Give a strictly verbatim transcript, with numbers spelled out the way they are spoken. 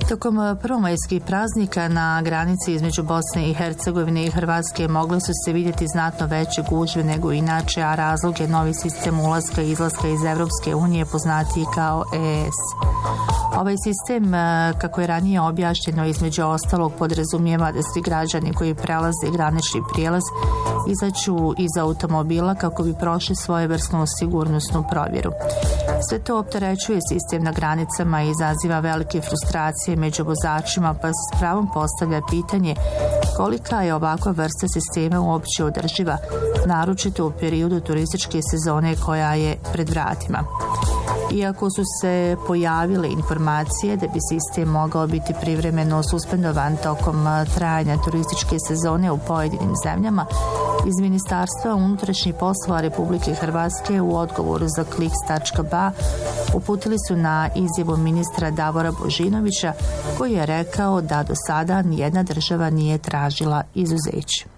Tokom prvomajskih praznika na granici između Bosne i Hercegovine i Hrvatske mogle su se vidjeti znatno veće gužve nego inače, a razlog je novi sistem ulaska i izlaska iz Evropske unije poznatiji kao E E S. Ovaj sistem, kako je ranije objašnjeno, između ostalog podrazumijeva da svi građani koji prelaze granični prijelaz izađu iz automobila kako bi prošli svojevrsnu sigurnosnu provjeru. Sve to opterećuje sistem na granicama i izaziva velike frustracije među vozačima, pa se s pravom postavlja pitanje kolika je ovakva vrsta sistema uopće održiva, naročito u periodu turističke sezone koja je pred vratima. Iako su se pojavile informacije da bi sistem mogao biti privremeno suspendovan tokom trajanja turističke sezone u pojedinim zemljama, iz Ministarstva unutrašnjih poslova Republike Hrvatske u odgovoru za kliks tačka ba uputili su na izjavu ministra Davora Božinovića, koji je rekao da do sada nijedna država nije tražila izuzeće.